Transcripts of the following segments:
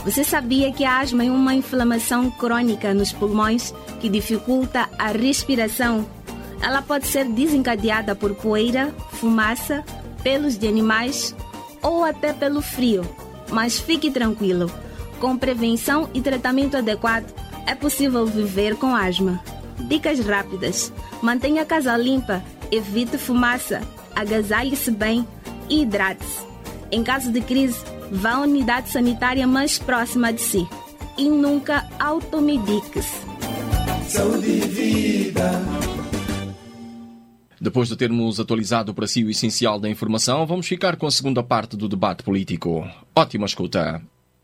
Você sabia que a asma é uma inflamação crônica nos pulmões que dificulta a respiração? Ela pode ser desencadeada por poeira, fumaça, pelos de animais ou até pelo frio. Mas fique tranquilo, com prevenção e tratamento adequado, é possível viver com asma. Dicas rápidas: mantenha a casa limpa, evite fumaça, agasalhe-se bem e hidrate-se. Em caso de crise, vá à unidade sanitária mais próxima de si e nunca automedique-se. Saúde e vida. Depois de termos atualizado para si o essencial da informação, vamos ficar com a segunda parte do debate político. Ótima escuta.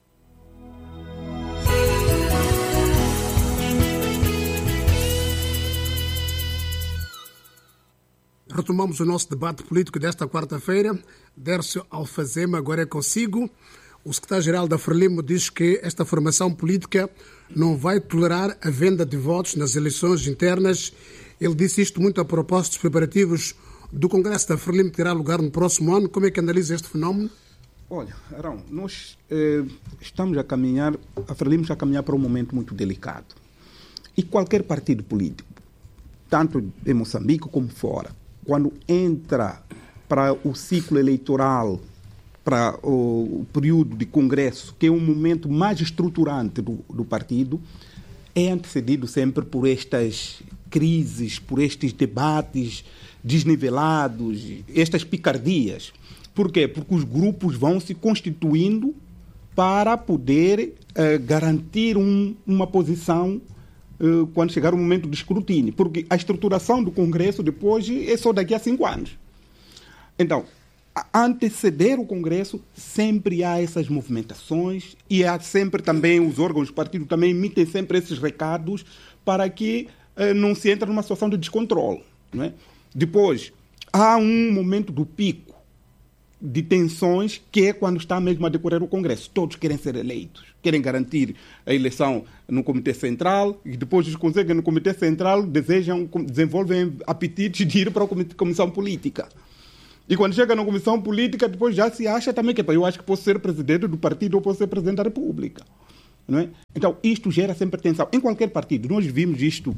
Retomamos o nosso debate político desta quarta-feira. Dércio Alfazema, agora é consigo. O secretário-geral da Frelimo diz que esta formação política não vai tolerar a venda de votos nas eleições internas. Ele disse isto muito a propósito dos preparativos do Congresso da Frelimo que terá lugar no próximo ano. Como é que analisa este fenómeno? Olha, Arão, nós estamos a caminhar, a Frelimo está a caminhar para um momento muito delicado. E qualquer partido político, tanto em Moçambique como fora, quando entra para o ciclo eleitoral, para o período de Congresso, que é um momento mais estruturante do partido, é antecedido sempre por estas crises, por estes debates desnivelados, estas picardias. Por quê? Porque os grupos vão se constituindo para poder garantir uma posição quando chegar o momento do escrutínio. Porque a estruturação do Congresso depois é só daqui a 5 anos. Então, a anteceder o Congresso, sempre há essas movimentações e há sempre também, os órgãos do partido também emitem sempre esses recados para que não se entre numa situação de descontrole. Não é? Depois, há um momento do pico de tensões que é quando está mesmo a decorrer o Congresso. Todos querem ser eleitos, querem garantir a eleição no Comitê Central e depois os conseguem no Comitê Central, desenvolvem apetites de ir para a Comissão Política. E quando chega na Comissão Política, depois já se acha também que eu acho que posso ser presidente do partido ou posso ser presidente da República. Não é? Então, isto gera sempre tensão. Em qualquer partido, nós vimos isto.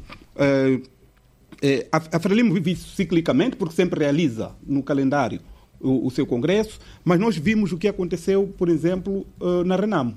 A Frelimo vive isso ciclicamente, porque sempre realiza no calendário o seu congresso, mas nós vimos o que aconteceu, por exemplo, na Renamo.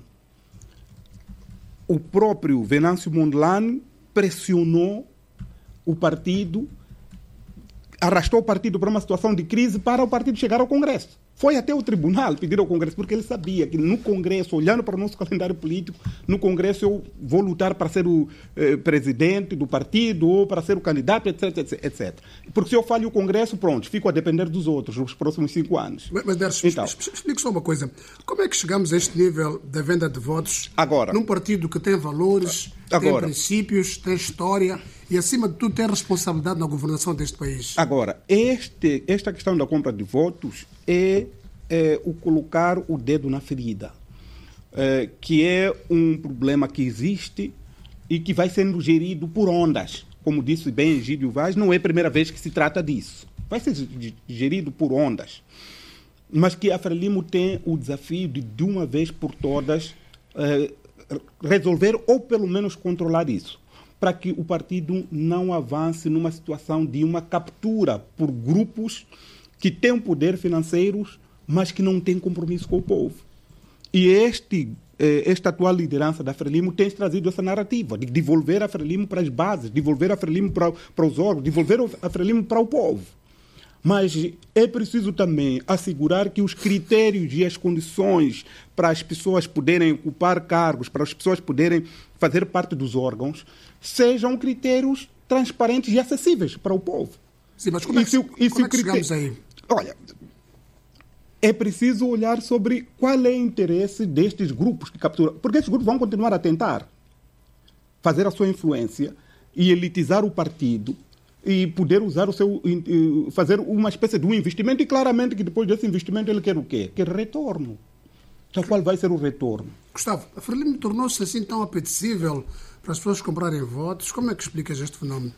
O próprio Venâncio Mondlane pressionou o partido, arrastou o partido para uma situação de crise para o partido chegar ao Congresso. Foi até o tribunal pedir ao Congresso, porque ele sabia que no Congresso, olhando para o nosso calendário político, no Congresso eu vou lutar para ser o presidente do partido ou para ser o candidato, etc, etc, etc. Porque se eu falho o Congresso, pronto, fico a depender dos outros nos próximos 5 anos. Mas Dércio, então, explique só uma coisa. Como é que chegamos a este nível da venda de votos num partido que tem valores, tem princípios, tem história e, acima de tudo, tem responsabilidade na governação deste país? Agora, esta questão da compra de votos é o colocar o dedo na ferida, que é um problema que existe e que vai sendo gerido por ondas. Como disse bem Egídio Vaz, não é a primeira vez que se trata disso. Vai ser gerido por ondas. Mas que a Frelimo tem o desafio de uma vez por todas, resolver ou pelo menos controlar isso, para que o partido não avance numa situação de uma captura por grupos que têm um poder financeiro, mas que não têm compromisso com o povo. E esta atual liderança da Frelimo tem trazido essa narrativa de devolver a Frelimo para as bases, devolver a Frelimo para os órgãos, devolver a Frelimo para o povo. Mas é preciso também assegurar que os critérios e as condições para as pessoas poderem ocupar cargos, para as pessoas poderem fazer parte dos órgãos, sejam critérios transparentes e acessíveis para o povo. Sim, mas como é que chegamos aí? Olha, é preciso olhar sobre qual é o interesse destes grupos que capturam. Porque esses grupos vão continuar a tentar fazer a sua influência e elitizar o partido e poder usar fazer uma espécie de um investimento, e claramente que depois desse investimento ele quer o quê? Quer retorno. Então qual vai ser o retorno? Gustavo, a Frelimo tornou-se assim tão apetecível para as pessoas comprarem votos. Como é que explicas este fenómeno?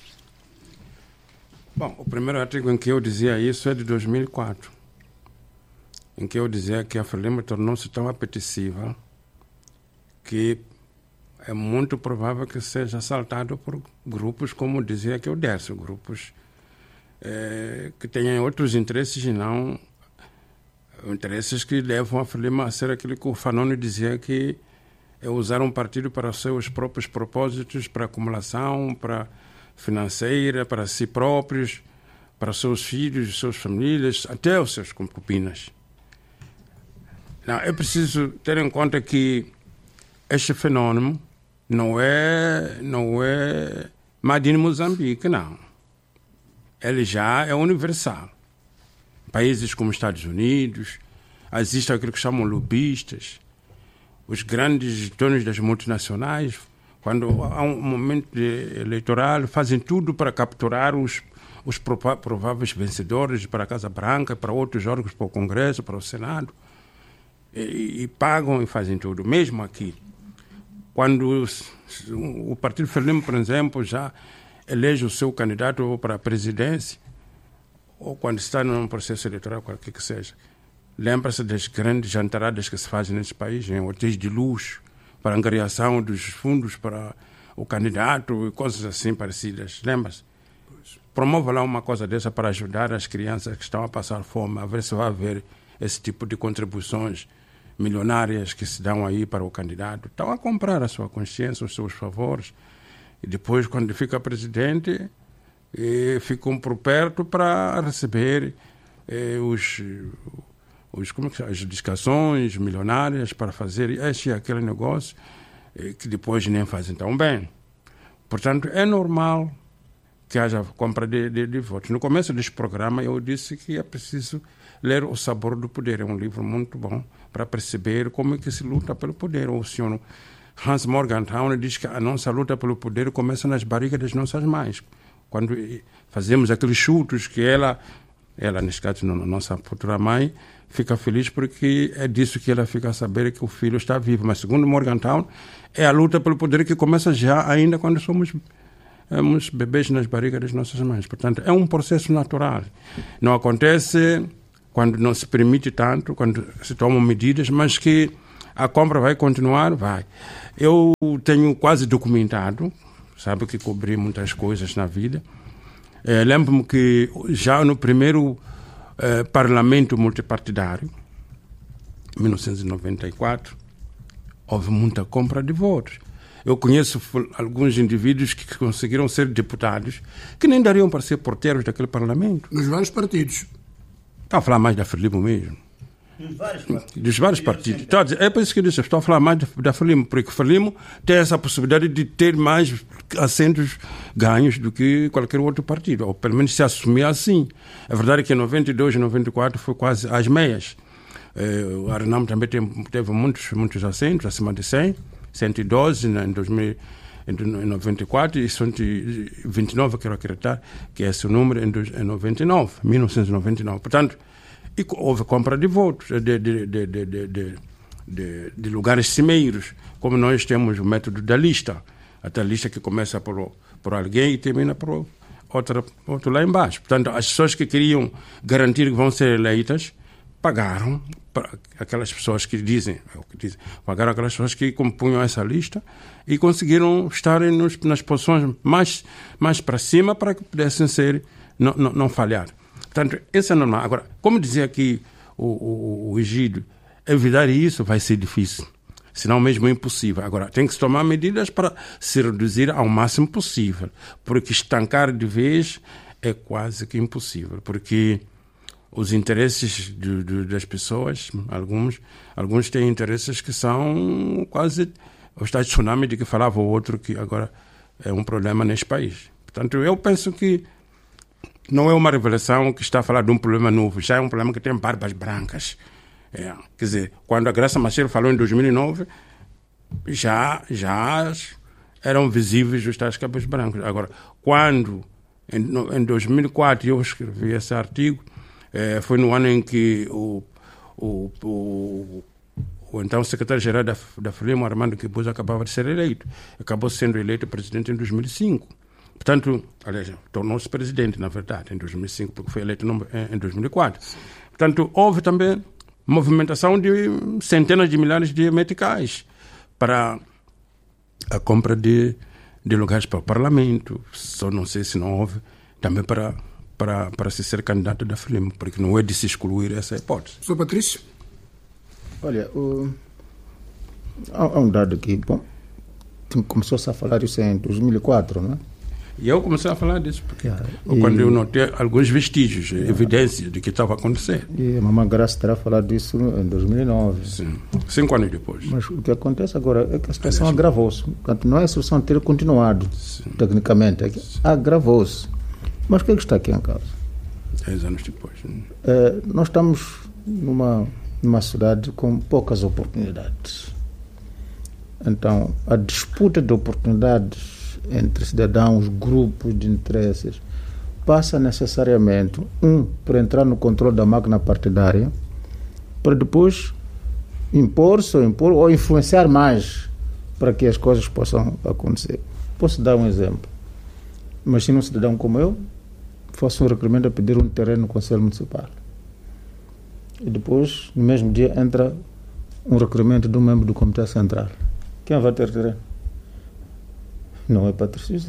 Bom, o primeiro artigo em que eu dizia isso é de 2004, em que eu dizia que a Frelimo tornou-se tão apetecível que é muito provável que seja assaltado por grupos, como dizia que o Décio, grupos que tenham outros interesses e não interesses que levam a Frelimo a ser aquilo que o Fanoni dizia, que é usar um partido para os seus próprios propósitos, para acumulação, para financeira, para si próprios, para os seus filhos, suas famílias, até os seus concubinas. Não, é preciso ter em conta que este fenômeno não é made in Moçambique, não. Ele já é universal. Países como Estados Unidos, existem aquilo que chamam lobistas, os grandes donos das multinacionais, quando há um momento eleitoral, fazem tudo para capturar os prováveis vencedores para a Casa Branca, para outros órgãos, para o Congresso, para o Senado, e pagam e fazem tudo. Mesmo aqui, quando o Partido Frelimo, por exemplo, já elege o seu candidato para a presidência, ou quando está num processo eleitoral, qualquer que seja, lembra-se das grandes jantaradas que se fazem nesse país, em hotéis de luxo, para a angariação dos fundos para o candidato e coisas assim parecidas. Lembra-se? Promova lá uma coisa dessa para ajudar as crianças que estão a passar fome, a ver se vai haver esse tipo de contribuições milionárias que se dão aí para o candidato. Estão a comprar a sua consciência, os seus favores. E depois, quando fica presidente, ficam por perto para receber as indicações milionárias para fazer este e aquele negócio que depois nem fazem tão bem. Portanto, é normal que haja compra de votos. No começo deste programa eu disse que é preciso ler O Sabor do Poder. É um livro muito bom para perceber como é que se luta pelo poder. O senhor Hans Morgenthau diz que a nossa luta pelo poder começa nas barrigas das nossas mães. Quando fazemos aqueles chutos que ela, nesse caso, nossa futura mãe, fica feliz porque é disso que ela fica a saber que o filho está vivo. Mas, segundo Morgenthau, é a luta pelo poder que começa já ainda quando somos bebês nas barrigas das nossas mães. Portanto, é um processo natural. Não acontece quando não se permite tanto, quando se tomam medidas, mas que a compra vai continuar, vai. Eu tenho quase documentado, sabe que cobri muitas coisas na vida. Lembro-me que já no primeiro parlamento multipartidário, em 1994, houve muita compra de votos. Eu conheço alguns indivíduos que conseguiram ser deputados que nem dariam para ser porteiros daquele parlamento. Nos vários partidos. Está a falar mais da Frelimo mesmo. Dos vários partidos. É por isso que eu disse, estou a falar mais da Frelimo, porque Frelimo tem essa possibilidade de ter mais assentos ganhos do que qualquer outro partido, ou pelo menos se assumir assim. É verdade que em 92 e 94 foi quase às meias. O Arenamo também teve muitos assentos, acima de 100, 112 em 94 e 129, quero acreditar, que é esse o número em 1999. Portanto, e houve compra de votos, de lugares cimeiros, como nós temos o método da lista. Até a lista que começa por alguém e termina por outro lá embaixo. Portanto, as pessoas que queriam garantir que vão ser eleitas, pagaram para aquelas pessoas pagaram aquelas pessoas que compunham essa lista e conseguiram estar nas posições mais para cima para que pudessem ser, não falhar. Portanto, isso é normal. Agora, como dizia aqui o Egídio, evitar isso vai ser difícil, se não mesmo impossível. Agora, tem que se tomar medidas para se reduzir ao máximo possível, porque estancar de vez é quase que impossível, porque os interesses das pessoas, alguns têm interesses que são quase o estado de tsunami de que falava o outro, que agora é um problema neste país. Portanto, eu penso que não é uma revelação que está a falar de um problema novo, já é um problema que tem barbas brancas. Quer dizer, quando a Graça Machel falou em 2009, já eram visíveis os tais cabelos brancos. Agora, quando, em 2004, eu escrevi esse artigo, foi no ano em que o então secretário-geral da Frelimo, Armando Kibuza, acabava de ser eleito. Acabou sendo eleito presidente em 2005. Portanto, aliás, tornou-se presidente, na verdade, em 2005, porque foi eleito em 2004. Portanto, houve também movimentação de centenas de milhares de meticais para a compra de lugares para o Parlamento. Só não sei se não houve também para se ser candidato da Frelimo, porque não é de se excluir essa hipótese. Sr. Patrício? Olha, há um dado aqui. Bom, começou-se a falar isso em 2004, não é? E eu comecei a falar disso, porque quando eu notei alguns vestígios, evidências de que estava a acontecer. E a Mamãe Graça terá falado disso em 2009. Sim, 5 anos depois. Mas o que acontece agora é que a situação agravou-se. Portanto, não é a solução ter continuado, tecnicamente, é que agravou-se. Mas o que é que está aqui em causa? 10 anos depois. Nós estamos numa cidade com poucas oportunidades. Então, a disputa de oportunidades entre cidadãos, grupos de interesses, passa necessariamente, por entrar no controle da máquina partidária, para depois impor-se ou influenciar mais para que as coisas possam acontecer. Posso dar um exemplo. Imagina um cidadão como eu, faço um requerimento a pedir um terreno no Conselho Municipal. E depois, no mesmo dia, entra um requerimento de um membro do Comitê Central. Quem vai ter terreno? Não é Patrício.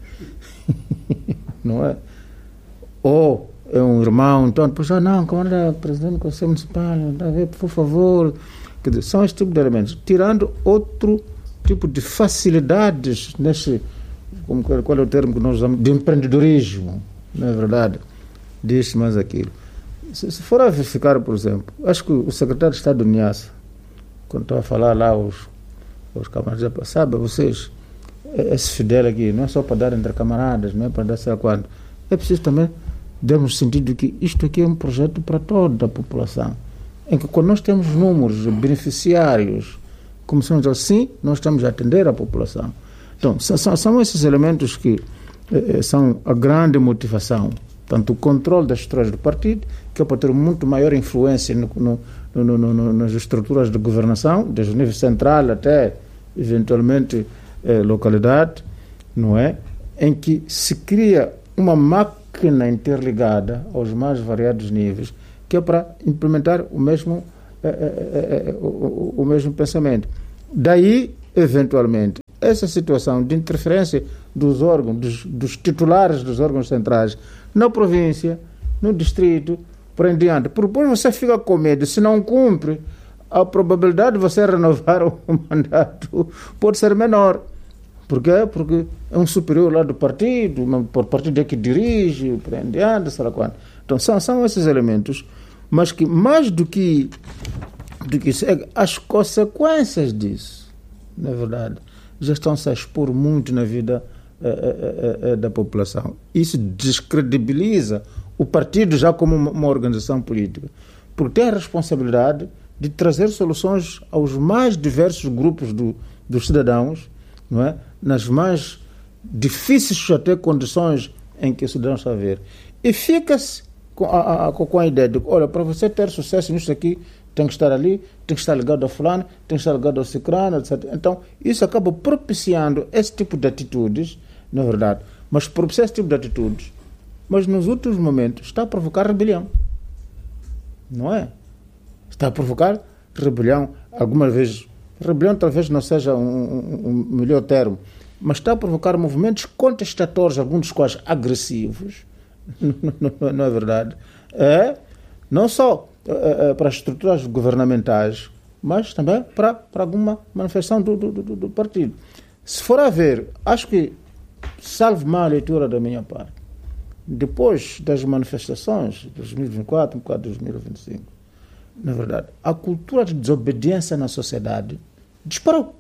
Não é? Ou é um irmão, então depois, não, como era presidente do Conselho Municipal, por favor. Quer dizer, são este tipo de elementos. Tirando outro tipo de facilidades qual é o termo que nós usamos? De empreendedorismo, não é verdade? Diz mais aquilo. Se for a verificar, por exemplo, acho que o secretário de Estado do Niassa, quando estava a falar lá os camaradas, sabe, vocês, esse Fidel aqui, não é só para dar entre camaradas, não é para dar sei lá quando. É preciso também darmos sentido que isto aqui é um projeto para toda a população. Em que quando nós temos números de beneficiários, começamos assim, nós estamos a atender a população. Então, são esses elementos que são a grande motivação. Tanto o controle das estruturas do partido, que é para ter muito maior influência nas estruturas de governação, desde o nível central até, eventualmente, localidade, não é? Em que se cria uma máquina interligada aos mais variados níveis, que é para implementar o mesmo pensamento. Daí, eventualmente, essa situação de interferência dos órgãos, dos titulares dos órgãos centrais na província, no distrito, por em diante. Por depois você fica com medo, se não cumpre, a probabilidade de você renovar o mandato pode ser menor. Por quê? Porque é um superior lá do partido, por partido é que dirige, por em diante, sei lá quando. Então são esses elementos, mas que mais do que as consequências disso, na verdade, já estão-se a expor muito na vida da população. Isso descredibiliza o partido já como uma organização política, porque tem a responsabilidade de trazer soluções aos mais diversos grupos dos cidadãos, não é? Nas mais difíceis até condições em que o cidadão está a ver. E fica-se com a ideia de, olha, para você ter sucesso nisso aqui, tem que estar ali, tem que estar ligado a fulano, tem que estar ligado ao ciclano, etc. Então, isso acaba propiciando esse tipo de atitudes, na verdade, mas propicia esse tipo de atitudes, mas nos últimos momentos está a provocar rebelião. Não é? Está a provocar rebelião. Algumas vezes, rebelião talvez não seja um melhor termo, mas está a provocar movimentos contestatórios, alguns dos quais agressivos, não é verdade? Não só para as estruturas governamentais, mas também para alguma manifestação do partido. Se for a ver, acho que, salvo má leitura da minha parte, depois das manifestações de 2024, um bocado de 2025, na verdade, a cultura de desobediência na sociedade disparou.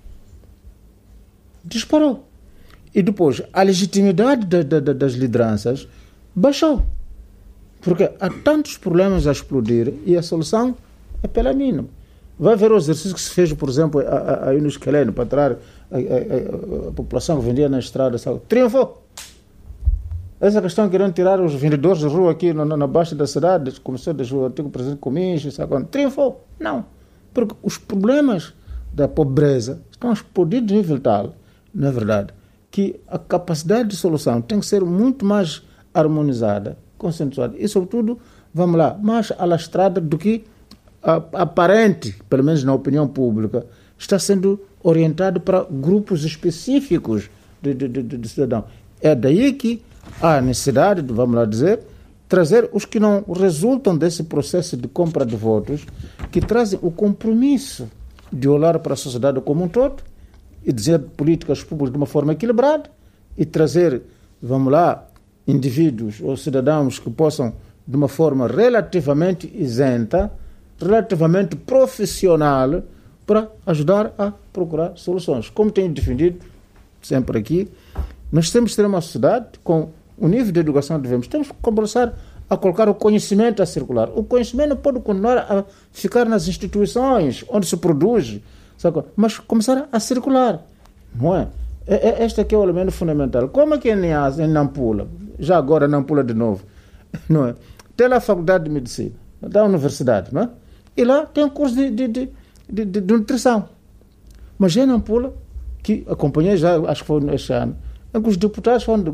E depois, a legitimidade das lideranças baixou. Porque há tantos problemas a explodir e a solução é pela mínima. Vai ver o exercício que se fez, por exemplo, aí no Esqueleno, para tirar a população que vendia na estrada. Sabe? Triunfou. Essa questão querendo tirar os vendedores de rua aqui na baixa da cidade, começou desde o antigo presidente Cominges, triunfou. Não. Porque os problemas da pobreza estão a explodir de nível tal, não é verdade, que a capacidade de solução tem que ser muito mais harmonizada, consensuada e, sobretudo, vamos lá, mais alastrada do que aparente, pelo menos na opinião pública, está sendo orientado para grupos específicos de cidadãos. É daí que há necessidade de, vamos lá dizer, trazer os que não resultam desse processo de compra de votos, que trazem o compromisso de olhar para a sociedade como um todo e dizer políticas públicas de uma forma equilibrada e trazer, vamos lá, indivíduos ou cidadãos que possam, de uma forma relativamente isenta, relativamente profissional, para ajudar a procurar soluções. Como tenho defendido sempre aqui, nós temos que ter uma sociedade com o nível de educação que devemos. Temos que começar a colocar o conhecimento a circular. O conhecimento não pode continuar a ficar nas instituições onde se produz, sabe? Mas começar a circular, não é? Este aqui é o elemento fundamental. Como é que em Nampula, já agora Nampula de novo, não é? Tem lá a faculdade de medicina, da universidade, não é? E lá tem um curso de nutrição. Mas em Nampula, que acompanhei já, acho que foi este ano, em que os deputados falam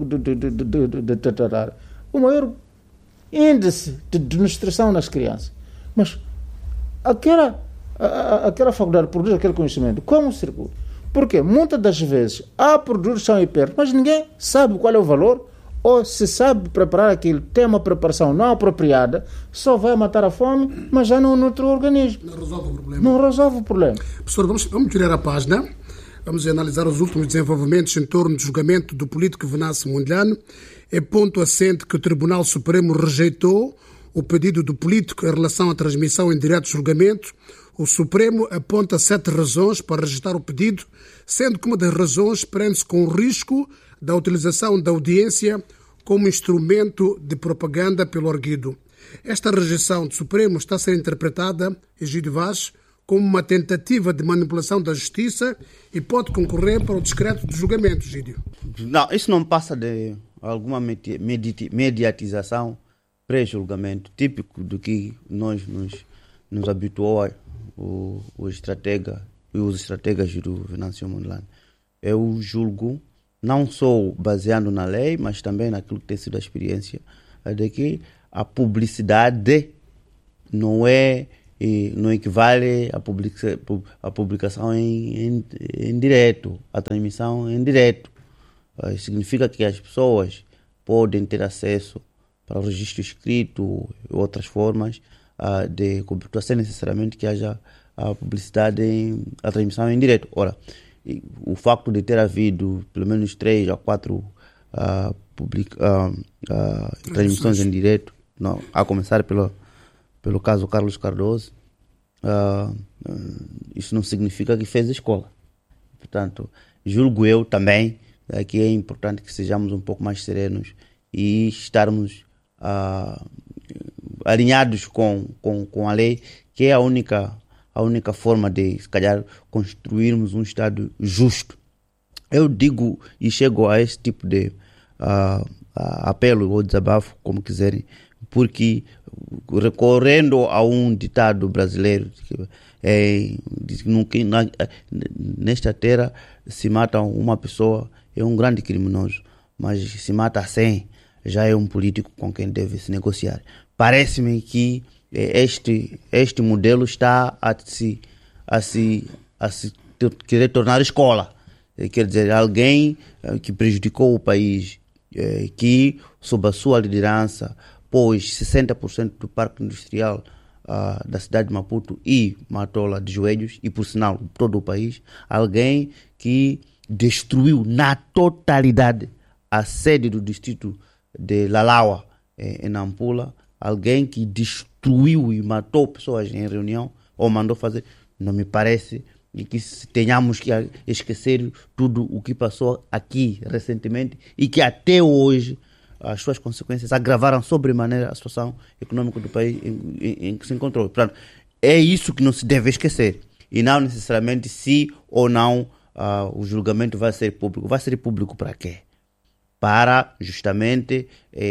de tratar o maior índice de nutrição nas crianças. Mas aquela faculdade produz aquele conhecimento. Como circula? Porque muitas das vezes há produtos que são hiper, mas ninguém sabe qual é o valor, ou se sabe preparar aquilo, tem uma preparação não apropriada, só vai matar a fome, mas já não nutre o organismo. Não resolve o problema. Não resolve o problema. Professor, vamos tirar a página. Vamos analisar os últimos desenvolvimentos em torno do julgamento do político Venâncio Mondlane. É ponto assente que o Tribunal Supremo rejeitou o pedido do político em relação à transmissão em direto de julgamento. O Supremo aponta 7 razões para rejeitar o pedido, sendo que uma das razões prende-se com o risco da utilização da audiência como instrumento de propaganda pelo arguido. Esta rejeição do Supremo está a ser interpretada, Egídio Vaz, como uma tentativa de manipulação da justiça e pode concorrer para o discreto de julgamento, Egídio. Não, isso não passa de alguma mediatização pré-julgamento, típico do que nos habituou os estrategas do Venâncio Mondlane. Eu julgo, não só baseando na lei, mas também naquilo que tem sido a experiência, de que a publicidade não equivale à publicação em direto, à transmissão em direto. Significa que as pessoas podem ter acesso para o registro escrito e outras formas de cobertura, sem necessariamente que haja a publicidade, a transmissão em direto. Ora, o facto de ter havido pelo menos 3 a 4 transmissões em direto, não, a começar pelo caso Carlos Cardoso, isso não significa que fez a escola. Portanto, julgo eu também que é importante que sejamos um pouco mais serenos e estarmos alinhados com a lei, que é a única forma de, se calhar, construirmos um Estado justo. Eu digo e chego a esse tipo de apelo ou desabafo, como quiserem, porque recorrendo a um ditado brasileiro, nesta terra se mata uma pessoa é um grande criminoso, mas se mata 100 já é um político com quem deve se negociar. Parece-me que este modelo está a se querer tornar escola. Quer dizer, alguém que prejudicou o país, que sob a sua liderança pôs 60% do parque industrial da cidade de Maputo e matou-la de joelhos, e por sinal todo o país, alguém que destruiu na totalidade a sede do distrito de Lalawa em Nampula, alguém que destruiu e matou pessoas em reunião ou mandou fazer, não me parece que tenhamos que esquecer tudo o que passou aqui recentemente e que até hoje as suas consequências agravaram sobremaneira a situação econômica do país em que se encontrou. Portanto, é isso que não se deve esquecer, e não necessariamente se ou não o julgamento vai ser público. Vai ser público para quê? Para justamente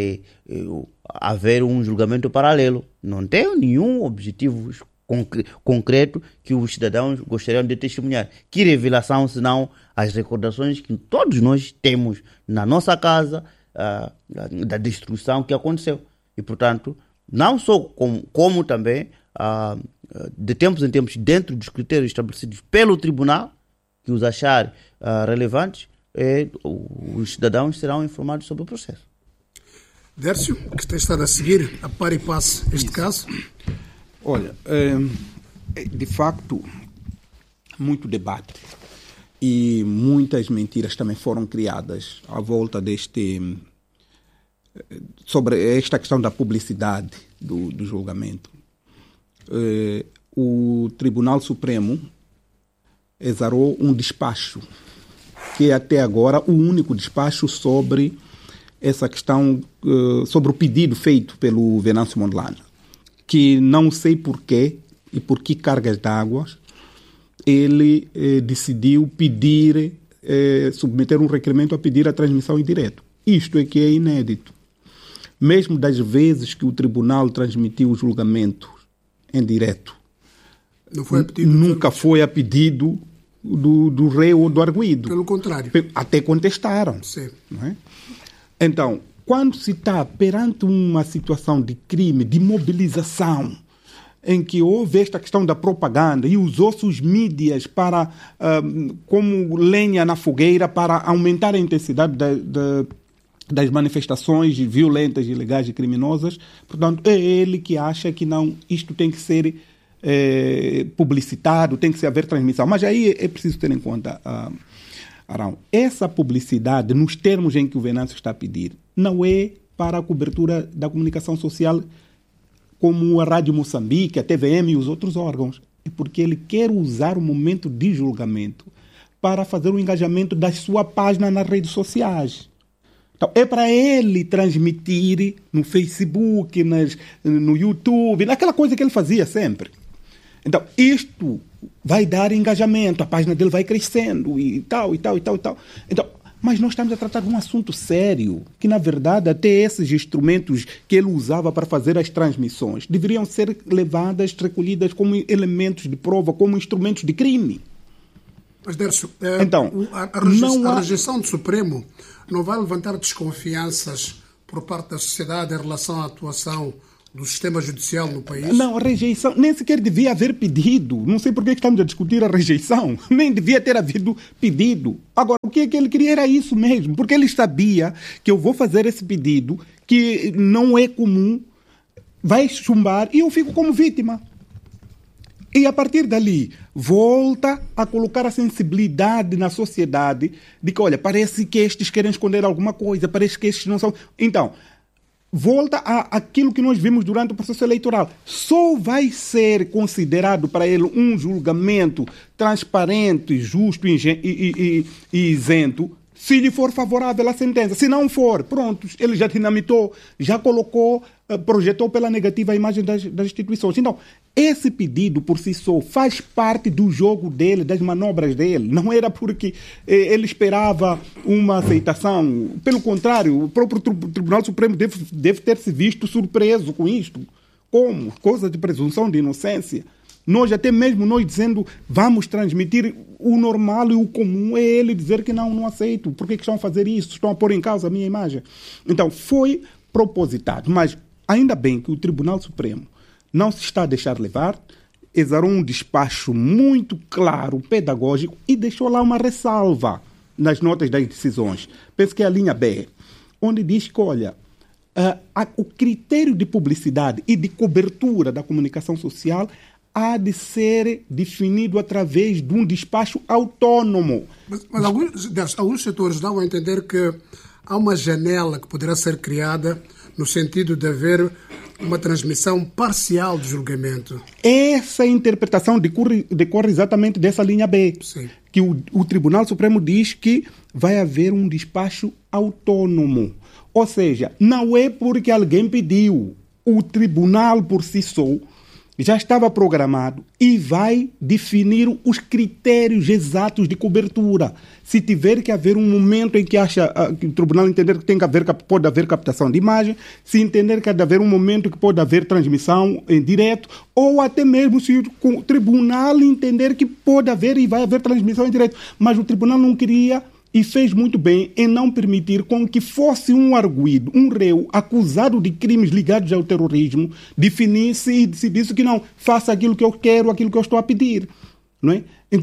haver um julgamento paralelo. Não tem nenhum objetivo concreto que os cidadãos gostariam de testemunhar. Que revelação, senão as recordações que todos nós temos na nossa casa da destruição que aconteceu. E, portanto, não só como também, de tempos em tempos, dentro dos critérios estabelecidos pelo tribunal, que os achar relevantes, os cidadãos serão informados sobre o processo. Dércio, que tem estado a seguir a par e passo este caso? Olha, de facto, muito debate e muitas mentiras também foram criadas à volta sobre esta questão da publicidade do julgamento. O Tribunal Supremo exarou um despacho, que é até agora o único despacho sobre essa questão, sobre o pedido feito pelo Venâncio Mondlane, que não sei porquê e por que cargas d'água ele decidiu pedir, submeter um requerimento a pedir a transmissão em direto. Isto é que é inédito. Mesmo das vezes que o tribunal transmitiu o julgamento em direto, nunca foi a pedido do réu ou do arguido. Pelo contrário. Até contestaram. Sim. Não é? Então, quando se está perante uma situação de crime, de mobilização, em que houve esta questão da propaganda e usou-se os mídias para, como lenha na fogueira para aumentar a intensidade das manifestações violentas, ilegais e criminosas, portanto, é ele que acha que não, isto tem que ser publicitado, tem que haver transmissão. Mas aí é preciso ter em conta, Arão, essa publicidade, nos termos em que o Venâncio está a pedir, não é para a cobertura da comunicação social como a Rádio Moçambique, a TVM e os outros órgãos. É porque ele quer usar o momento de julgamento para fazer o engajamento da sua página nas redes sociais. Então, é para ele transmitir no Facebook, no YouTube, naquela coisa que ele fazia sempre. Então, isto vai dar engajamento, a página dele vai crescendo e tal, e tal, e tal, e tal. Então, mas nós estamos a tratar de um assunto sério, que na verdade até esses instrumentos que ele usava para fazer as transmissões deveriam ser levadas, recolhidas como elementos de prova, como instrumentos de crime. Mas, Dércio, então, a rejeição do Supremo não vai levantar desconfianças por parte da sociedade em relação à atuação do sistema judicial no país? Não, a rejeição nem sequer devia haver pedido. Não sei por que estamos a discutir a rejeição. Nem devia ter havido pedido. Agora, o que ele queria era isso mesmo, porque ele sabia que eu vou fazer esse pedido, que não é comum, vai chumbar e eu fico como vítima. E a partir dali, volta a colocar a sensibilidade na sociedade de que, olha, parece que estes querem esconder alguma coisa, parece que estes não são... Então, volta àquilo que nós vimos durante o processo eleitoral. Só vai ser considerado para ele um julgamento transparente, justo e isento se lhe for favorável à sentença. Se não for, pronto, ele já dinamitou, já colocou, projetou pela negativa a imagem das instituições. Então, esse pedido por si só faz parte do jogo dele, das manobras dele. Não era porque ele esperava uma aceitação. Pelo contrário, o próprio Tribunal Supremo deve ter se visto surpreso com isto. Como? Coisa de presunção de inocência. Nós, até mesmo nós dizendo, vamos transmitir o normal e o comum, é ele dizer que não aceito. Por que estão a fazer isso? Estão a pôr em causa a minha imagem. Então, foi propositado. Mas, ainda bem que o Tribunal Supremo não se está a deixar levar, exarou um despacho muito claro, pedagógico, e deixou lá uma ressalva nas notas das decisões. Penso que é a linha B, onde diz que, olha, o critério de publicidade e de cobertura da comunicação social há de ser definido através de um despacho autônomo. Mas alguns setores dão a entender que há uma janela que poderá ser criada no sentido de haver uma transmissão parcial de julgamento. Essa interpretação decorre exatamente dessa linha B. Sim. Que o Tribunal Supremo diz que vai haver um despacho autônomo. Ou seja, não é porque alguém pediu. O tribunal por si só já estava programado e vai definir os critérios exatos de cobertura. Se tiver que haver um momento em que que o tribunal entender que pode haver captação de imagem, se entender que há de haver um momento que pode haver transmissão em direto, ou até mesmo se o tribunal entender que pode haver e vai haver transmissão em direto. Mas o tribunal não queria e fez muito bem em não permitir com que fosse um arguido, um réu acusado de crimes ligados ao terrorismo, definisse e decidisse que não, faça aquilo que eu quero, aquilo que eu estou a pedir. Não é? Então,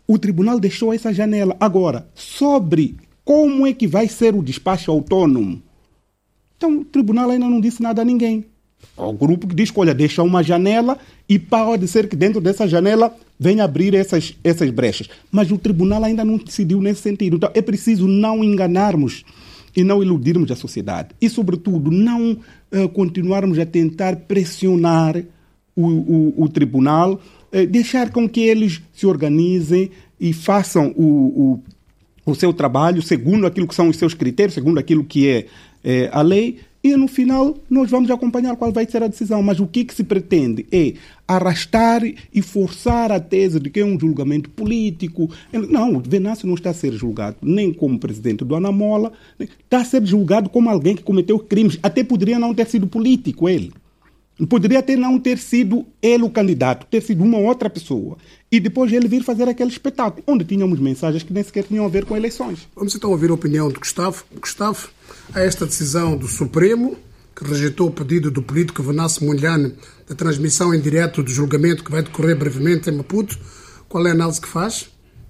O tribunal deixou essa janela. Agora, sobre como é que vai ser o despacho autônomo, então o tribunal ainda não disse nada a ninguém. O grupo que diz que, olha, deixa uma janela e pode ser que dentro dessa janela venha abrir essas brechas. Mas o tribunal ainda não decidiu nesse sentido. Então é preciso não enganarmos e não iludirmos a sociedade. E, sobretudo, não continuarmos a tentar pressionar o tribunal, deixar com que eles se organizem e façam o seu trabalho segundo aquilo que são os seus critérios, segundo aquilo que é a lei, e no final nós vamos acompanhar qual vai ser a decisão. Mas o que se pretende é arrastar e forçar a tese de que é um julgamento político. Não, o Venâncio não está a ser julgado nem como presidente do Anamola, está a ser julgado como alguém que cometeu crimes. Até poderia não ter sido político ele. Poderia até não ter sido ele o candidato, ter sido uma outra pessoa. E depois ele vir fazer aquele espetáculo, onde tínhamos mensagens que nem sequer tinham a ver com eleições. Vamos então ouvir a opinião de Gustavo. Gustavo, a esta decisão do Supremo, que rejeitou o pedido do político Venâncio Mondlane da transmissão em direto do julgamento que vai decorrer brevemente em Maputo, qual é a análise que faz?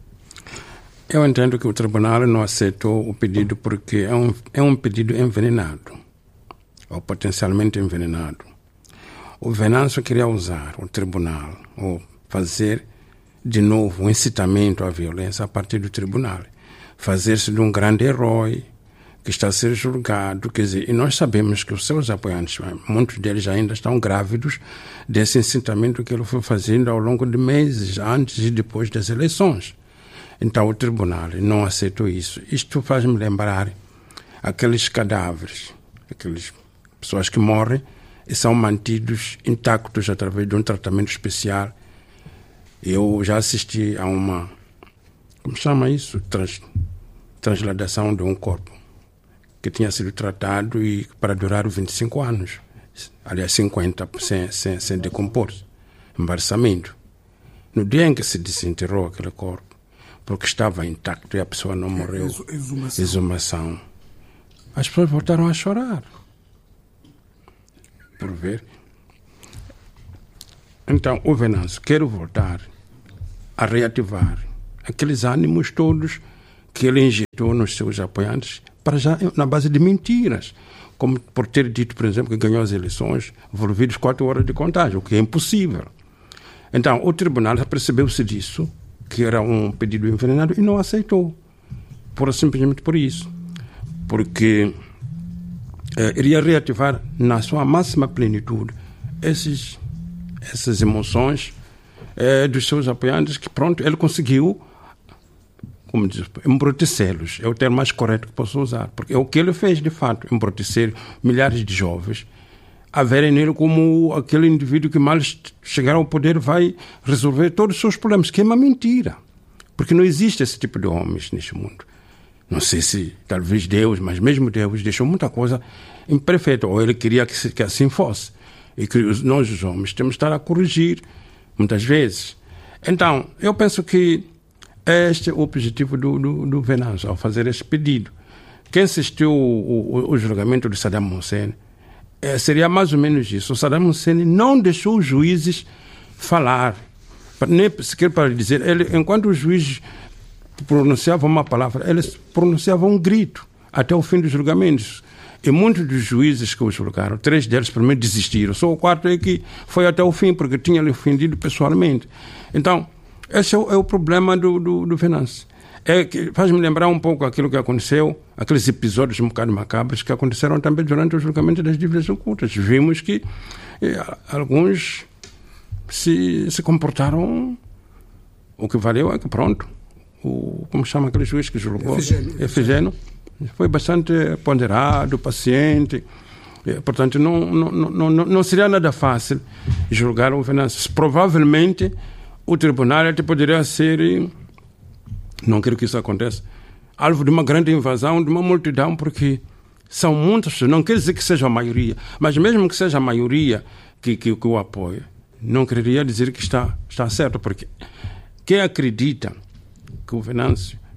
Eu entendo que o tribunal não aceitou o pedido porque é um pedido envenenado, ou potencialmente envenenado. O Venâncio queria usar o tribunal, ou fazer de novo um incitamento à violência a partir do tribunal. Fazer-se de um grande herói que está a ser julgado. Quer dizer, e nós sabemos que os seus apoiantes, muitos deles ainda estão grávidos desse incitamento que ele foi fazendo ao longo de meses, antes e depois das eleições. Então o tribunal não aceitou isso. Isto faz-me lembrar aqueles cadáveres, aquelas pessoas que morrem e são mantidos intactos através de um tratamento especial. Eu já assisti a uma, como chama isso? Transladação de um corpo que tinha sido tratado e para durar 25 anos. Aliás, 50 sem decompor-se. Embalsamento. No dia em que se desenterrou aquele corpo, porque estava intacto e a pessoa não morreu, exumação, as pessoas voltaram a chorar. Por ver. Então, o Venâncio quer voltar a reativar aqueles ânimos todos que ele injetou nos seus apoiantes para já na base de mentiras, como por ter dito, por exemplo, que ganhou as eleições envolvidos 4 horas de contagem, o que é impossível. Então, o tribunal percebeu-se disso, que era um pedido envenenado, e não aceitou, simplesmente por isso, porque iria reativar na sua máxima plenitude essas emoções dos seus apoiantes, que pronto, ele conseguiu, como diz, embrutecê-los, é o termo mais correto que posso usar, porque é o que ele fez de fato, embrutecer milhares de jovens, a verem nele como aquele indivíduo que mal chegar ao poder vai resolver todos os seus problemas, que é uma mentira, porque não existe esse tipo de homens neste mundo. Não sei se talvez Deus, mas mesmo Deus deixou muita coisa imperfeita, ou ele queria que assim fosse. E que nós, os homens, temos de estar a corrigir, muitas vezes. Então, eu penso que este é o objetivo do Venâncio, ao fazer este pedido. Quem assistiu o julgamento de Saddam Hussein, seria mais ou menos isso. O Saddam Hussein não deixou os juízes falar, nem sequer para dizer. Enquanto os juízes pronunciavam uma palavra, eles pronunciavam um grito até o fim dos julgamentos. E muitos dos juízes que o julgaram, 3 deles primeiro desistiram. Só o 4 é que foi até o fim, porque tinha lhe ofendido pessoalmente. Então, esse é o problema do Venâncio. Faz-me lembrar um pouco aquilo que aconteceu, aqueles episódios um bocado macabros que aconteceram também durante o julgamento das dívidas ocultas. Vimos que alguns se comportaram, o que valeu é que pronto, como chama aquele juiz que julgou? Efigênio. Foi bastante ponderado, paciente. Portanto, não seria nada fácil julgar o Venâncio. Provavelmente, o tribunal até poderia ser, não quero que isso aconteça, alvo de uma grande invasão, de uma multidão, porque são muitas pessoas. Não quer dizer que seja a maioria, mas mesmo que seja a maioria que o apoia, não queria dizer que está certo, porque quem acredita que o Venâncio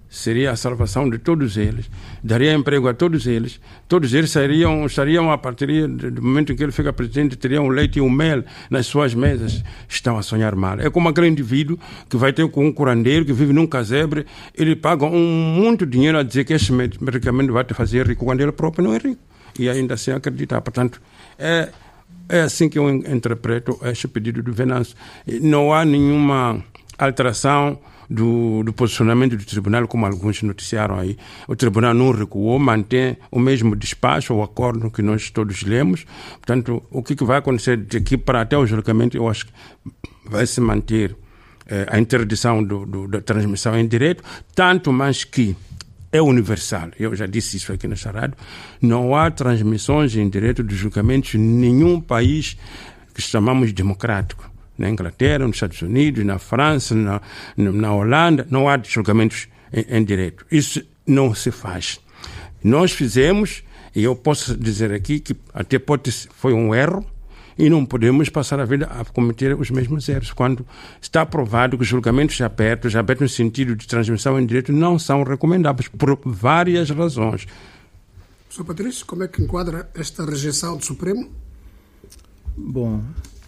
seria a salvação de todos eles, daria emprego a todos eles estariam a partir do momento em que ele fica presidente, teriam o leite e o mel nas suas mesas. Estão a sonhar mal. É como aquele indivíduo que vai ter com um curandeiro que vive num casebre, ele paga muito dinheiro a dizer que esse medicamento vai te fazer rico quando ele próprio não é rico, e ainda assim acreditar. Portanto, é assim que eu interpreto este pedido do Venâncio. Não há nenhuma alteração do posicionamento do tribunal, como alguns noticiaram aí. O tribunal não recuou, mantém o mesmo despacho, o acordo que nós todos lemos. Portanto, o que vai acontecer daqui para até o julgamento, eu acho que vai se manter a interdição da transmissão em direto, tanto mais que é universal. Eu já disse isso aqui nesta rádio. Não há transmissões em direto de julgamentos em nenhum país que chamamos democrático. Na Inglaterra, nos Estados Unidos, na França, na Holanda, não há julgamentos em direito. Isso não se faz. Nós fizemos, e eu posso dizer aqui que até foi um erro, e não podemos passar a vida a cometer os mesmos erros. Quando está provado que os julgamentos abertos no sentido de transmissão em direito, não são recomendáveis, por várias razões. Sr. Patrício, como é que enquadra esta rejeição do Supremo? Bom,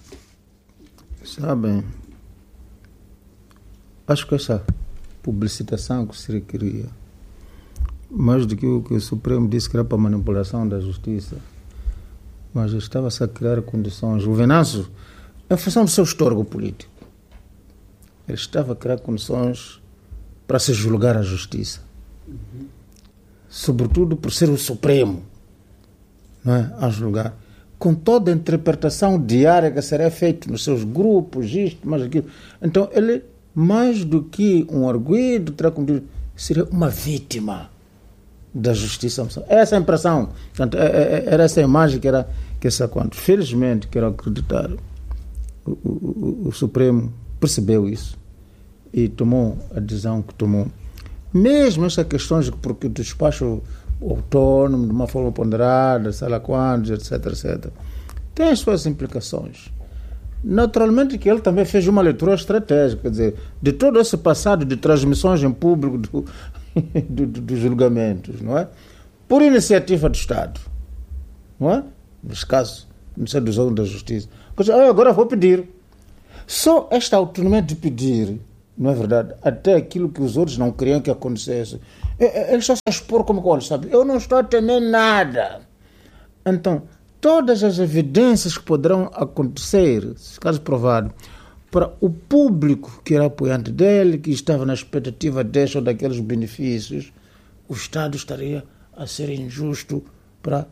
sabem, acho que essa publicitação que se requeria, mais do que o que o Supremo disse que era para manipulação da justiça, mas estava-se a criar condições. O Venâncio, em função do seu histórico político, ele estava a criar condições para se julgar a justiça. Sobretudo por ser o Supremo, não é? A julgar. Com toda a interpretação diária que será feita nos seus grupos, isto, mais aquilo. Então, ele, mais do que um arguido, terá como dizer, seria uma vítima da justiça. Essa é a impressão. Portanto, era essa imagem que essa quanto. Felizmente, quero acreditar, o Supremo percebeu isso e tomou a decisão que tomou. Mesmo essas questões, porque o despacho autônomo, de uma forma ponderada, sei lá quantos, etc, etc, tem as suas implicações. Naturalmente que ele também fez uma leitura estratégica, quer dizer, de todo esse passado de transmissões em público dos julgamentos, não é? Por iniciativa do Estado, não é? Nos casos, não sei, dos órgãos da justiça. Agora vou pedir. Só esta autonomia de pedir, não é verdade? Até aquilo que os outros não queriam que acontecesse. Eles só se expor como que, sabe? Eu não estou a temer nada. Então, todas as evidências que poderão acontecer, se caso provado, para o público que era apoiante dele, que estava na expectativa deste ou daqueles benefícios, o Estado estaria a ser injusto para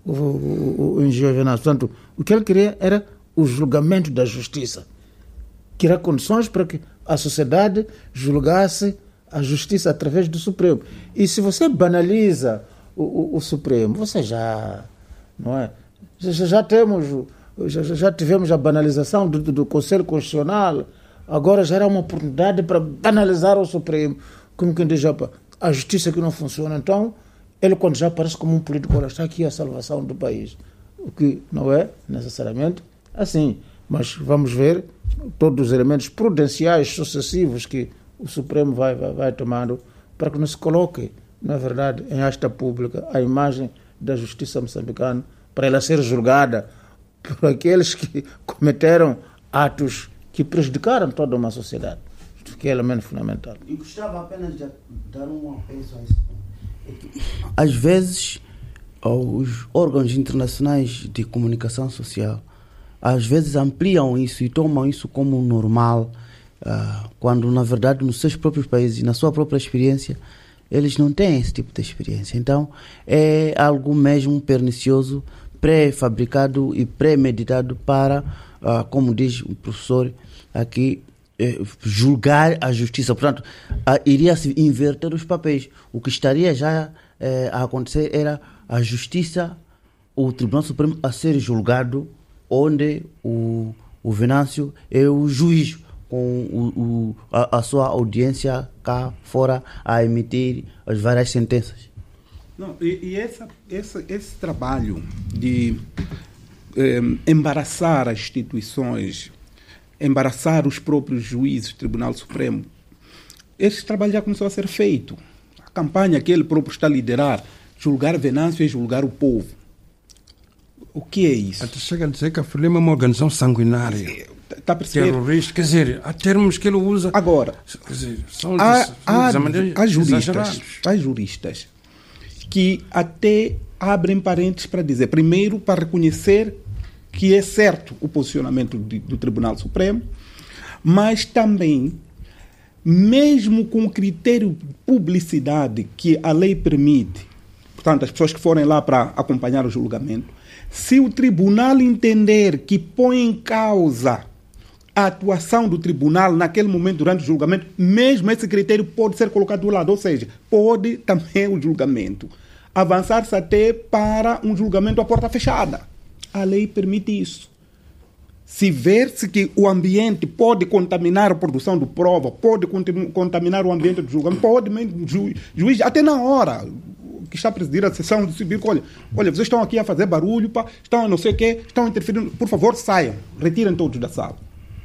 o engenheiro Venâncio. Portanto, o que ele queria era o julgamento da justiça, que era condições para que a sociedade julgasse a justiça através do Supremo. E se você banaliza o Supremo, você já, não é? Já tivemos a banalização do Conselho Constitucional, agora já era uma oportunidade para banalizar o Supremo, como quem diz, a justiça que não funciona. Então, ele quando já aparece como um político, olha, está aqui a salvação do país, o que não é necessariamente assim, mas vamos ver todos os elementos prudenciais sucessivos que o Supremo vai tomando para que não se coloque, na verdade, em asta pública a imagem da justiça moçambicana, para ela ser julgada por aqueles que cometeram atos que prejudicaram toda uma sociedade, que é elemento fundamental. E gostava apenas de dar um apeso a isso. Às vezes, os órgãos internacionais de comunicação social, às vezes ampliam isso e tomam isso como normal, quando, na verdade, nos seus próprios países, na sua própria experiência, eles não têm esse tipo de experiência. Então, é algo mesmo pernicioso, pré-fabricado e pré-meditado para, como diz o professor aqui, julgar a justiça. Portanto, iria-se inverter os papéis. O que estaria já a acontecer era a justiça, o Tribunal Supremo a ser julgado, onde o Venâncio é o juiz, com a sua audiência cá fora a emitir as várias sentenças. Não, esse trabalho de embaraçar as instituições, embaraçar os próprios juízes do Tribunal Supremo, esse trabalho já começou a ser feito. campanha que ele próprio está a liderar. Julgar Venâncio é julgar o povo. O que é isso? Até chega a dizer que a Frelimo é uma organização sanguinária. Está a perceber? Terrorista, quer dizer, há termos que ele usa. Agora, quer dizer, são há juristas que até abrem parênteses para dizer, primeiro, para reconhecer que é certo o posicionamento do Tribunal Supremo, mas também, mesmo com o critério de publicidade que a lei permite, portanto, as pessoas que forem lá para acompanhar o julgamento, se o tribunal entender que põe em causa a atuação do tribunal naquele momento durante o julgamento, mesmo esse critério pode ser colocado do lado, ou seja, pode também o julgamento avançar-se até para um julgamento à porta fechada. A lei permite isso. Se ver-se que o ambiente pode contaminar a produção de prova, pode contaminar o ambiente do julgamento, pode, juiz, até na hora que está a presidir a sessão de subir, olha, vocês estão aqui a fazer barulho, estão a não sei o quê, estão interferindo, por favor, saiam, retirem todos da sala.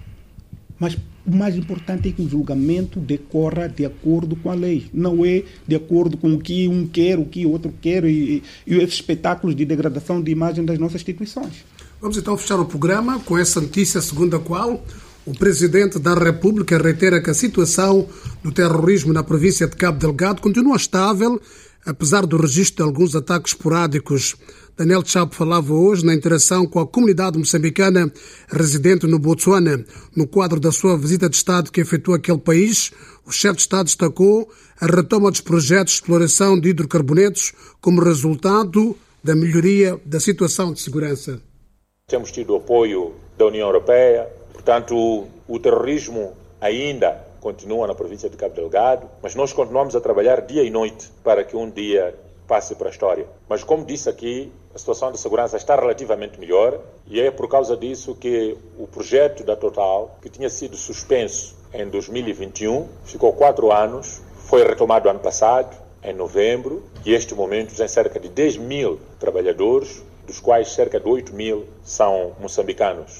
Mas o mais importante é que o julgamento decorra de acordo com a lei, não é de acordo com o que um quer, o que o outro quer e esses espetáculos de degradação de imagem das nossas instituições. Vamos então fechar o programa com essa notícia segundo a qual o Presidente da República reitera que a situação do terrorismo na província de Cabo Delgado continua estável, apesar do registro de alguns ataques esporádicos. Daniel Chapo falava hoje na interação com a comunidade moçambicana residente no Botsuana. No quadro da sua visita de Estado que efetuou aquele país, o chefe de Estado destacou a retoma dos projetos de exploração de hidrocarbonetos como resultado da melhoria da situação de segurança. Temos tido apoio da União Europeia, portanto, o terrorismo ainda continua na província de Cabo Delgado, mas nós continuamos a trabalhar dia e noite para que um dia passe para a história. Mas como disse aqui, a situação de segurança está relativamente melhor e é por causa disso que o projeto da Total, que tinha sido suspenso em 2021, ficou 4 anos, foi retomado ano passado, em novembro, e este momento tem cerca de 10 mil trabalhadores, dos quais cerca de 8 mil são moçambicanos.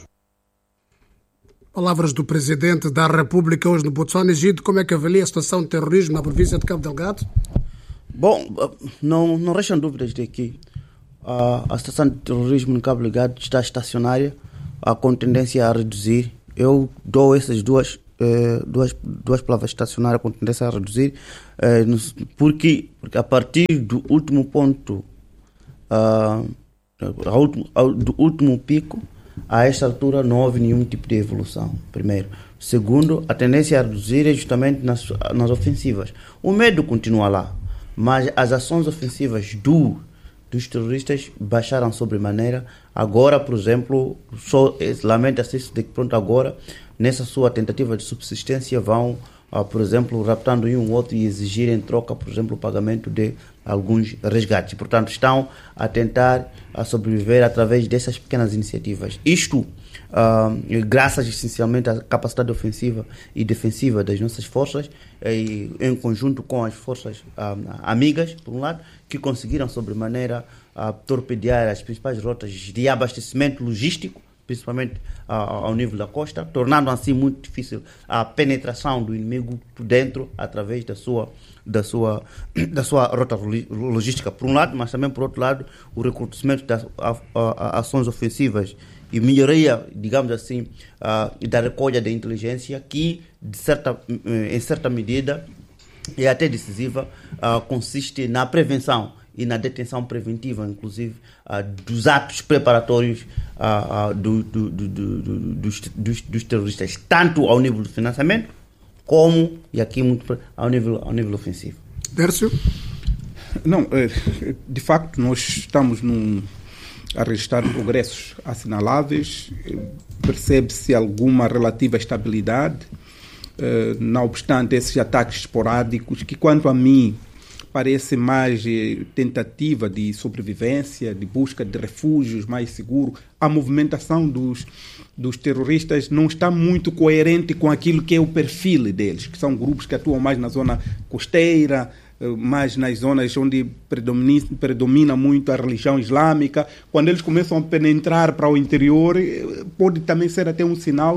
Palavras do Presidente da República hoje no Botsuana. Egito, como é que avalia a situação de terrorismo na província de Cabo Delgado? Bom, não restam dúvidas de que a situação de terrorismo no Cabo Delgado está estacionária, com tendência a reduzir. Eu dou essas duas palavras, estacionária com tendência a reduzir, porque a partir do último ponto, do último pico, a esta altura não houve nenhum tipo de evolução, primeiro. Segundo, a tendência a reduzir é justamente nas ofensivas. O medo continua lá, mas as ações ofensivas dos terroristas baixaram sobremaneira. Agora, por exemplo, lamenta-se de que pronto agora, nessa sua tentativa de subsistência, vão, por exemplo, raptando um outro e exigir em troca, por exemplo, o pagamento de alguns resgates. Portanto, estão a tentar sobreviver através dessas pequenas iniciativas. Isto, graças essencialmente à capacidade ofensiva e defensiva das nossas forças, em conjunto com as forças amigas, por um lado, que conseguiram sobremaneira torpedear as principais rotas de abastecimento logístico, principalmente ao nível da costa, tornando assim muito difícil a penetração do inimigo por dentro através da sua rota logística, por um lado, mas também por outro lado o recrudescimento das ações ofensivas e melhoria, digamos assim, da recolha de inteligência que, em certa medida, é até decisiva, consiste na prevenção e na detenção preventiva, inclusive, dos atos preparatórios dos terroristas, tanto ao nível do financiamento, como, e aqui muito, ao nível ofensivo. Dércio? Não, de facto, nós estamos a registrar progressos assinaláveis, percebe-se alguma relativa estabilidade, não obstante esses ataques esporádicos, que, quanto a mim, parece mais tentativa de sobrevivência, de busca de refúgios mais seguros. A movimentação dos terroristas não está muito coerente com aquilo que é o perfil deles, que são grupos que atuam mais na zona costeira, mais nas zonas onde predomina muito a religião islâmica. Quando eles começam a penetrar para o interior, pode também ser até um sinal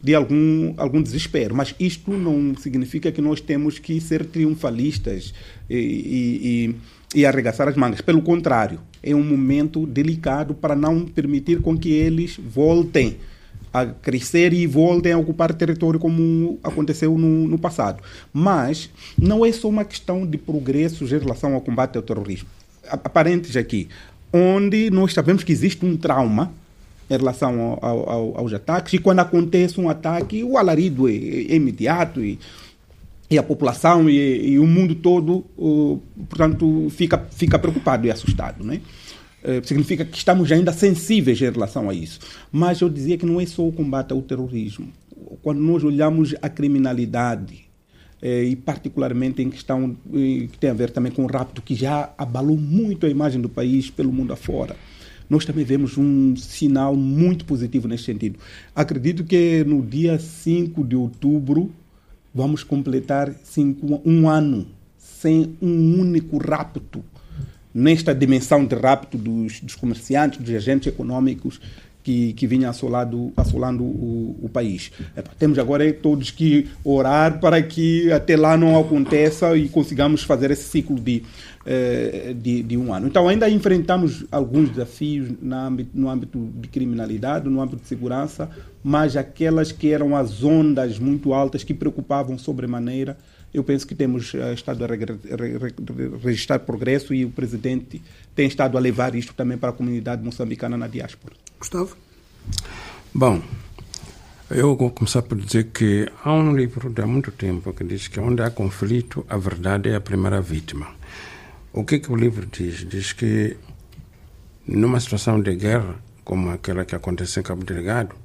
de algum desespero. Mas isto não significa que nós temos que ser triunfalistas e arregaçar as mangas. Pelo contrário, é um momento delicado para não permitir com que eles voltem a crescer e voltem a ocupar território como aconteceu no passado. Mas não é só uma questão de progressos em relação ao combate ao terrorismo. Aparentes aqui, onde nós sabemos que existe um trauma em relação aos ataques, e quando acontece um ataque, o alarido é imediato e a população e o mundo todo, portanto, fica preocupado e assustado, né? Significa que estamos ainda sensíveis em relação a isso. Mas eu dizia que não é só o combate ao terrorismo. Quando nós olhamos a criminalidade, e particularmente em questão que tem a ver também com o rapto, que já abalou muito a imagem do país pelo mundo afora, nós também vemos um sinal muito positivo nesse sentido. Acredito que no dia 5 de outubro vamos completar um ano sem um único rapto, nesta dimensão de rapto dos comerciantes, dos agentes econômicos que vinham assolando o país. Temos agora todos que orar para que até lá não aconteça e consigamos fazer esse ciclo de um ano. Então ainda enfrentamos alguns desafios no âmbito de criminalidade, no âmbito de segurança, mas aquelas que eram as ondas muito altas que preocupavam sobremaneira, eu penso que temos estado a registrar progresso, e o presidente tem estado a levar isto também para a comunidade moçambicana na diáspora. Gustavo? Bom, eu vou começar por dizer que há um livro de há muito tempo que diz que onde há conflito, a verdade é a primeira vítima. O que o livro diz? Diz que numa situação de guerra, como aquela que acontece em Cabo Delgado,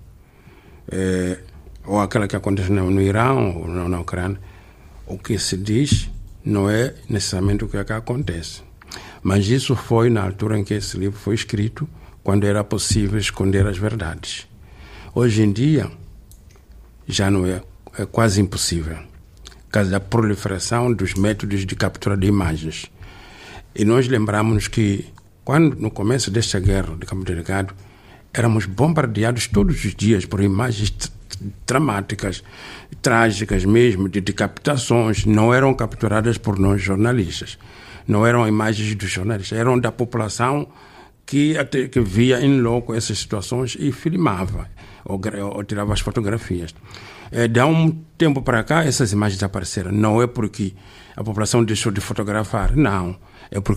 ou aquela que acontece no Irã ou na Ucrânia, o que se diz não é necessariamente o que acontece. Mas isso foi na altura em que esse livro foi escrito, quando era possível esconder as verdades. Hoje em dia, já não é quase impossível, por causa da proliferação dos métodos de captura de imagens. E nós lembramos que, quando no começo desta guerra de Cabo Delgado, éramos bombardeados todos os dias por imagens dramáticas, trágicas mesmo, de decapitações. Não eram capturadas por nós jornalistas, não eram imagens dos jornalistas, eram da população que via em loco essas situações e filmava ou tirava as fotografias. De um tempo para cá essas imagens apareceram. Não é porque a população deixou de fotografar, não. É porque